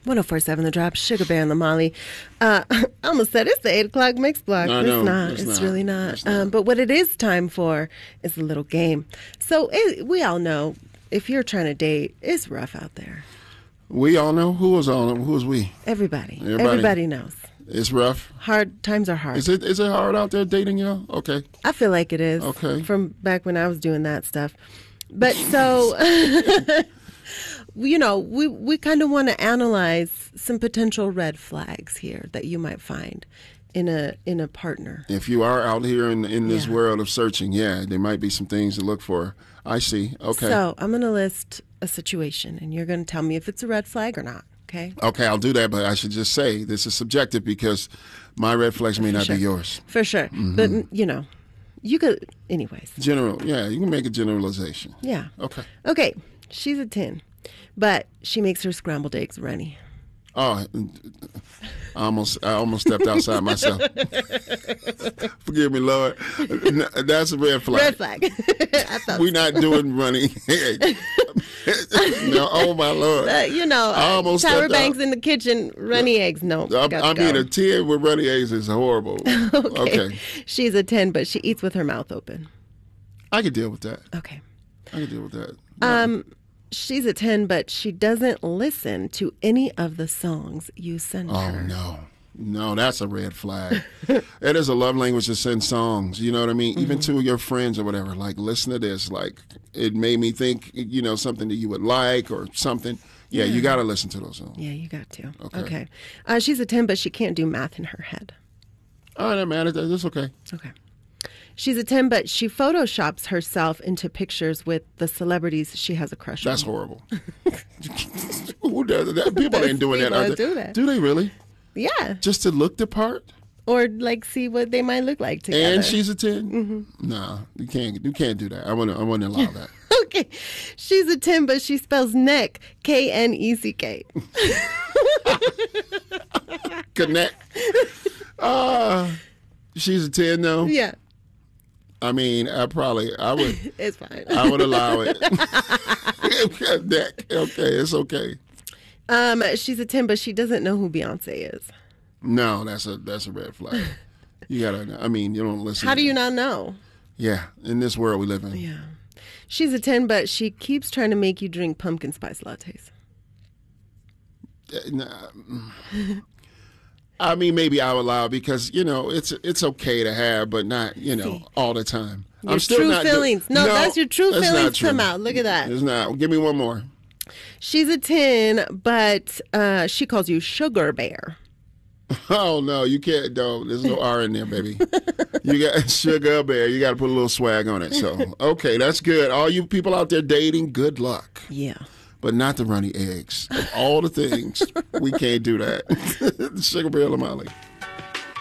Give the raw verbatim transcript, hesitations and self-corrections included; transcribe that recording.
one oh four point seven The Drop, Sugar Bear and the Molly. Uh, I almost said it's the eight o'clock mix block. I it's know, not. it's It's, not. really not. It's not. Um, but what it is time for is a little game. So it, we all know if you're trying to date, it's rough out there. We all know? Who was all know? Who was we? Everybody. Everybody. Everybody knows. It's rough. Hard times are hard. Is it is it hard out there dating y'all? Okay. I feel like it is. Okay. From back when I was doing that stuff. But so, you know, we, we kind of want to analyze some potential red flags here that you might find in a in a partner. If you are out here in in this Yeah. world of searching, yeah, there might be some things to look for. I see. Okay. So I'm going to list a situation, and you're going to tell me if it's a red flag or not. Okay. Okay, I'll do that, but I should just say this is subjective because my red flags may not sure. be yours. For sure. But, you know, you could, anyways. General, yeah, you can make a generalization. Yeah. Okay. Okay. She's a ten, but she makes her scrambled eggs runny. Oh, I almost, I almost stepped outside myself. Forgive me, Lord. That's a red flag. Red flag. I thought We're not doing running eggs. No, oh my Lord. Uh, you know, I uh, almost Tyra stepped Banks out. in the kitchen, runny eggs. No, I, got I to mean, go. a ten with runny eggs is horrible. okay. Okay. She's a ten, but she eats with her mouth open. I could deal with that. Okay. I could deal with that. Um, she's a ten, but she doesn't listen to any of the songs you send Oh, her. no. No, that's a red flag. It is a love language to send songs, you know what I mean? Even Mm-hmm. to your friends or whatever. Like, listen to this. Like, it made me think, you know, something that you would like or something. Yeah, you got to listen to those songs. Yeah, you got to. Okay. Okay. Uh, she's a ten, but she can't do math in her head. Oh, that matters. That's okay. Okay. She's a ten, but she photoshops herself into pictures with the celebrities she has a crush That's on. horrible. Who does that? People ain't doing that. People Are they? do that. Do they really? Yeah. Just to look the part? Or like see what they might look like together. And she's a ten? Mm-hmm. Nah, you can't. You can't do that. I want to. I want to allow that. Okay. She's a ten, but she spells neck, K N E C K. Connect. Uh, she's a ten though. Yeah. I mean, I probably. I would. It's fine. I would allow it. Neck. Okay, it's okay. Um, she's a ten, but she doesn't know who Beyonce is. No, that's a that's a red flag. You gotta. I mean, you don't listen. How to do you not know? Yeah, in this world we live in. Yeah. She's a ten, but she keeps trying to make you drink pumpkin spice lattes. Uh, nah, mm. I mean, maybe I would allow it because you know it's it's okay to have, but not you know See. all the time. Your I'm still true not do- feelings. No, that's your true that's not feelings true. come out. Look at that. It's not. Give me one more. She's a ten, but uh, she calls you Sugar Bear. Oh no, you can't. No, there's no R in there, baby. You got Sugar Bear. You got to put a little swag on it. So okay, that's good. All you people out there dating, good luck. Yeah. But not the runny eggs. Of all the things, we can't do that. Sugar Bear Lamali.